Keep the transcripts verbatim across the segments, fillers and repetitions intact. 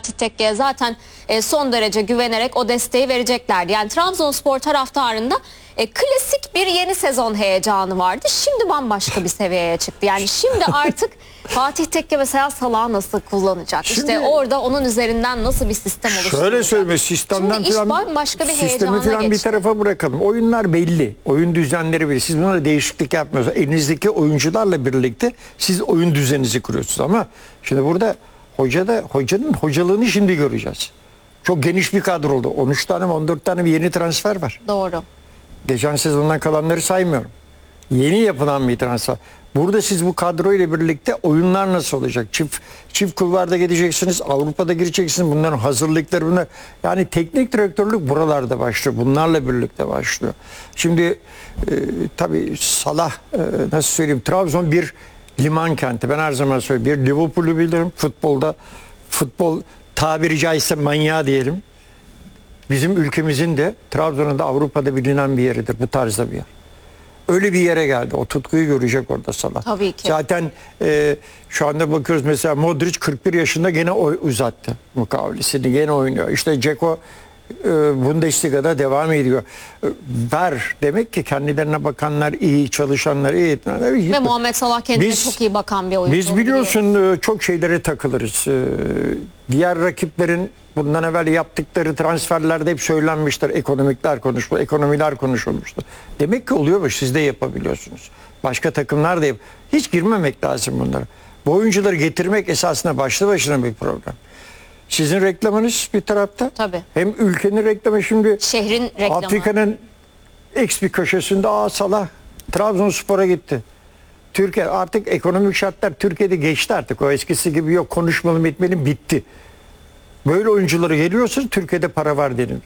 Fatih Tekke'ye zaten e, son derece güvenerek o desteği vereceklerdi. Yani Trabzonspor taraftarında e, klasik bir yeni sezon heyecanı vardı. Şimdi bambaşka bir seviyeye çıktı. Yani şimdi artık Fatih Tekke mesela Salah'ı nasıl kullanacak? Şimdi, işte orada onun üzerinden nasıl bir sistem oluşturacak? Şöyle söyleme, sistemden Şimdi iş falan, bambaşka bir sistemi heyecana falan bir geçti. tarafa bırakalım. Oyunlar belli. Oyun düzenleri belli. Siz buna değişiklik yapmıyorsunuz. Elinizdeki oyuncularla birlikte siz oyun düzeninizi kuruyorsunuz. Ama şimdi burada hoca da, hocanın hocalığını şimdi göreceğiz. Çok geniş bir kadro oldu. on üç tane mi on dört tane bir yeni transfer var. Doğru. Geçen sezondan kalanları saymıyorum. Yeni yapılan bir transfer. Burada siz bu kadroyla birlikte oyunlar nasıl olacak? Çift çift kulvarda gideceksiniz, Avrupa'da gireceksiniz. Bunların hazırlıkları bunlar. Yani teknik direktörlük buralarda başlıyor. Bunlarla birlikte başlıyor. Şimdi e, tabii Salah e, nasıl söyleyeyim? Trabzon bir liman kenti. Ben her zaman söylüyorum. Bir Liverpool'u bilirim. Futbolda futbol tabiri caizse manyağı diyelim. Bizim ülkemizin de Trabzon'un da Avrupa'da bilinen bir yeridir. Bu tarzda bir yer. Öyle bir yere geldi. O tutkuyu görecek orada Salah. Tabii ki. Zaten e, şu anda bakıyoruz mesela Modric kırk bir yaşında gene oy uzattı mukavelesini. Gene oynuyor. İşte Dzeko e, Bundesliga'da devam ediyor. E, ver. Demek ki kendilerine bakanlar iyi, çalışanlar iyi. Ve Muhammed Salah kendine Biz- çok iyi bakan bir oyuncu. Biz biliyorsun e, çok şeylere takılırız. E, Diğer rakiplerin bundan evvel yaptıkları transferlerde hep söylenmiştir. Ekonomikler konuşulur, ekonomiler konuşulmuştur. Demek ki oluyormuş, siz de yapabiliyorsunuz. Başka takımlar da yap. Hiç girmemek lazım bunlara. Bu oyuncuları getirmek esasında başlı başına bir problem. Sizin reklamınız bir tarafta. Tabii. Hem ülkenin reklamı şimdi. Şehrin reklamı. Afrika'nın X bir köşesinde aa Salah Trabzonspor'a gitti. Türkiye artık ekonomik şartlar Türkiye'de geçti artık. O eskisi gibi yok, konuşmalı etmenin bitti. Böyle oyuncuları geliyorsa Türkiye'de para var deniliyor.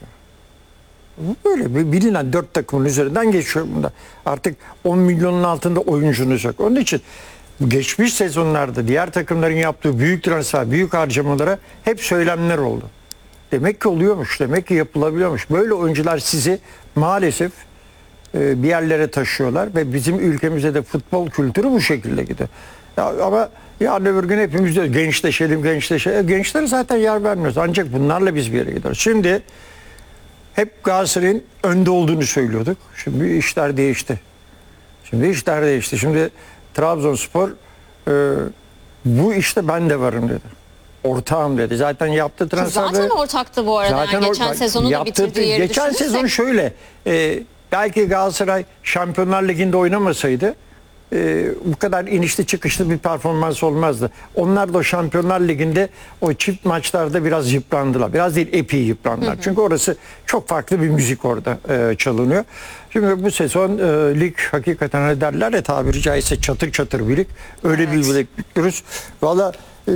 Böyle bir bilinen dört takımın üzerinden geçiyor bunda. Artık on milyonun altında oyuncunuz yok. Onun için geçmiş sezonlarda diğer takımların yaptığı büyük transfer, büyük harcamalara hep söylemler oldu. Demek ki oluyormuş, demek ki yapılabiliyormuş. Böyle oyuncular sizi maalesef e, bir yerlere taşıyorlar ve bizim ülkemizde de futbol kültürü bu şekilde gidiyor. Ya, ama yarın öbür gün hepimiz de gençleşelim, gençleşelim. Gençlere zaten yer vermiyoruz. Ancak bunlarla biz bir yere gidiyoruz. Şimdi hep Galatasaray'ın önde olduğunu söylüyorduk. Şimdi işler değişti. Şimdi işler değişti. Şimdi Trabzonspor e, bu işte ben de varım dedi. Ortağım dedi. Zaten yaptı transferde. Zaten ortaktı bu arada. Zaten Yani geçen or- sezonu da yaptı- bitirdiği yeri Geçen düşünürsek. sezon şöyle. E, belki Galatasaray Şampiyonlar Ligi'nde oynamasaydı e, bu kadar inişli çıkışlı bir performans olmazdı. Onlar da o Şampiyonlar Ligi'nde o çift maçlarda biraz yıprandılar. Biraz değil, epey yıprandılar. Hı hı. Çünkü orası çok farklı bir müzik orada e, çalınıyor. Şimdi bu sezon e, lig hakikaten ne derler ya, tabiri caizse çatır çatır bir lig. Öyle Evet. bir lig bekliyoruz. Valla e,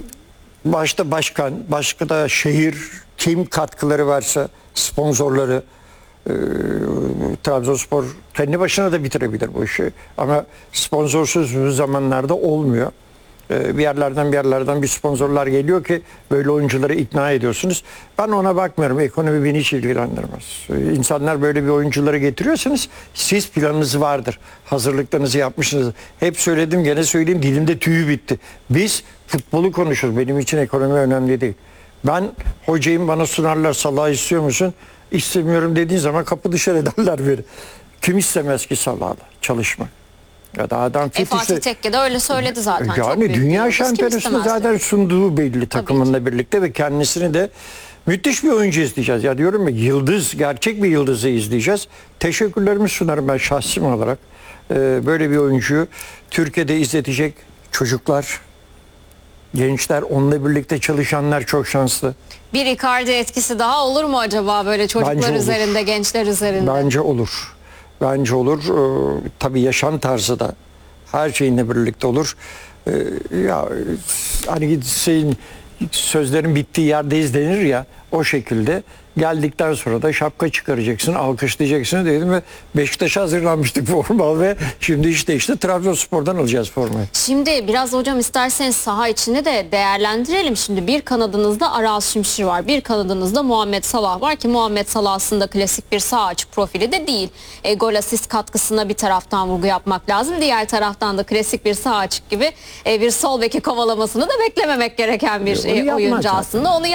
başta başkan, başka da şehir, kim katkıları varsa, sponsorları, e, Trabzonspor kendi başına da bitirebilir bu işi. Ama sponsorsuz bu zamanlarda olmuyor. E, bir yerlerden bir yerlerden bir sponsorlar geliyor ki böyle oyuncuları ikna ediyorsunuz. Ben ona bakmıyorum. Ekonomi beni hiç ilgilendirmez. E, insanlar böyle bir oyuncuları getiriyorsanız siz planınız vardır. Hazırlıklarınızı yapmışsınız. Hep söyledim, gene söyleyeyim, dilimde tüyü bitti. Biz futbolu konuşuruz. Benim için ekonomi önemli değil. Ben hocayım, bana sunarlar, Salah'ı istiyor musun? İstemiyorum dediğin zaman kapı dışarı ederler beni. Kim istemez ki Salah'la çalışmak? Ya da adam E, Fatih Tekke de öyle söyledi zaten. Çok yani büyük bir dünya yıldız. Kim şampiyonasında istemezdi? zaten sunduğu belli takımınla birlikte ve kendisini de müthiş bir oyuncu izleyeceğiz. Ya diyorum ya, yıldız, gerçek bir yıldızı izleyeceğiz. Teşekkürlerimi sunarım ben şahsım olarak. Ee, böyle bir oyuncuyu Türkiye'de izletecek çocuklar, gençler, onunla birlikte çalışanlar çok şanslı. Bir Icardi etkisi daha olur mu acaba böyle çocuklar Bence olur. üzerinde, gençler üzerinde? Bence olur. Bence olur. Ee, tabii yaşam tarzı da her şeyinle birlikte olur. Ee, ya hani şeyin, sözlerin bittiği yerdeyiz denir ya, o şekilde geldikten sonra da şapka çıkaracaksın, alkışlayacaksın dedim ve Beşiktaş'a hazırlanmıştık forma ve şimdi işte işte Trabzonspor'dan alacağız formayı. Şimdi biraz hocam isterseniz saha içinde de değerlendirelim. Şimdi bir kanadınızda Aral Şimşir var. Bir kanadınızda Muhammed Salah var ki Muhammed Salah aslında klasik bir sağ açık profili de değil. E, gol asist katkısına bir taraftan vurgu yapmak lazım. Diğer taraftan da klasik bir sağ açık gibi e, bir sol beki kovalamasını da beklememek gereken bir Onu e, yapmaz oyuncu zaten. aslında. Onu